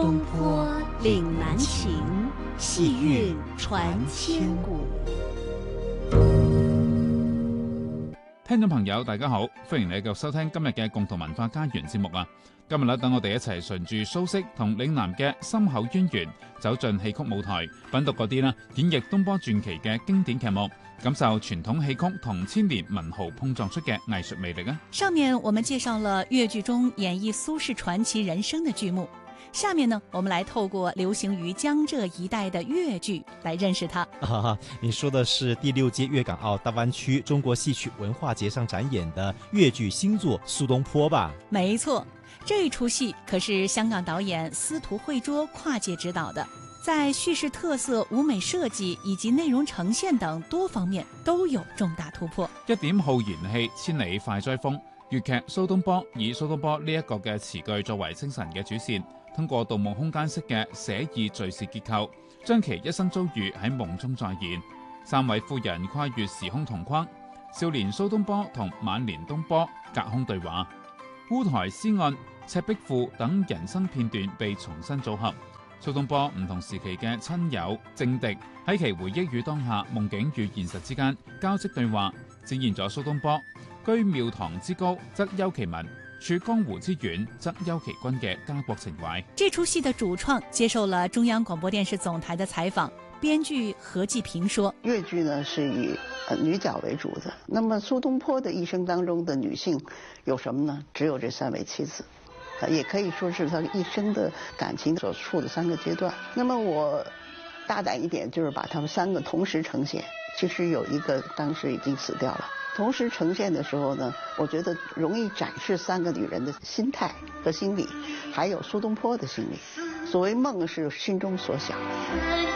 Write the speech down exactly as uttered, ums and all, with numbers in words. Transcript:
东坡岭南情，细韵传千古。 聽眾朋友大家好，歡迎你繼續收聽今日嘅共同文化家園節目啊！今日咧，等我哋一齊順住蘇軾同嶺南嘅深厚淵源，走進戲曲舞台，品讀嗰啲啦演繹東坡傳奇嘅經典劇目，感受傳統戲曲同千年文豪碰撞出嘅藝術魅力啊！ 上面我們介紹了粵劇中演繹蘇軾傳奇人生的劇目，下面呢，我們來透過流行於江浙一帶的粵劇來認識它。 啊，你說的是第六屆粵港澳大灣區中國戲曲文化節上展演的粵劇新作《蘇東坡》吧？ 沒錯，這一出戲可是香港導演司徒慧卓跨界指導的，在敘事特色、舞美設計以及內容呈現等多方面都有重大突破。 一點浩然氣，千里快哉風。粵劇《蘇東坡》以蘇東坡呢一個嘅詞句作為精神嘅主線，通過盜夢空間式嘅寫意敘事結構，將其一生遭遇喺夢中再現。三位夫人跨越時空同框，少年蘇東坡同晚年東坡隔空對話，烏台詩案、赤壁賦等人生片段被重新組合。蘇東坡唔同時期嘅親友政敵喺其回憶與當下、夢境與現實之間交織對話，展現咗蘇東坡居廟堂之高則憂其民，處江湖之遠則憂其君嘅家國情懷。 這出戲的主創接受了中央廣播電視總台的採訪，編劇何繼平說： 粵劇呢是以呃女角為主的，那麼蘇東坡的一生當中的女性有什麼呢？只有這三位妻子，也可以說是他一生的感情所處的三個階段。那麼我大膽一點，就是把他們三個同時呈現。其實有一個當時已經死掉了。同時呈現的時候呢，我覺得容易展示三個女人的心態和心理，還有蘇東坡的心理。所謂夢是心中所想。